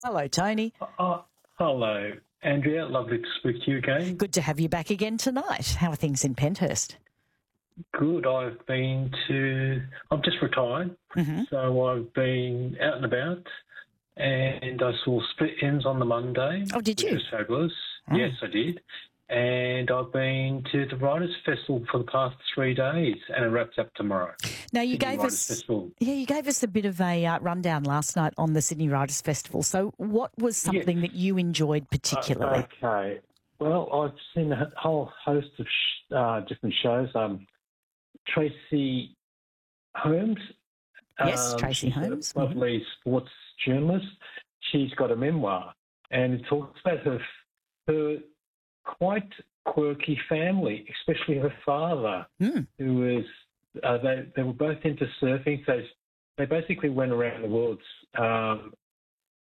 Hello, Tony. Hello, Andrea. Lovely to speak to you again. Good to have you back again tonight. How are things in Penthurst? Good. I've just retired, so I've been out and about, and I saw Split Ends on the Monday. Oh, did you? Which was fabulous. Oh. Yes, I did. And I've been to the Writers' Festival for the past 3 days, and it wraps up tomorrow. Now, you Sydney gave Writers' us Festival. you gave us a bit of a rundown last night on the Sydney Writers' Festival. So what was something that you enjoyed particularly? Okay. Well, I've seen a whole host of different shows. Tracy Holmes. Yes, Tracy Holmes. A lovely sports journalist. She's got a memoir, and it talks about her quite quirky family, especially her father, who was they were both into surfing. So they basically went around the world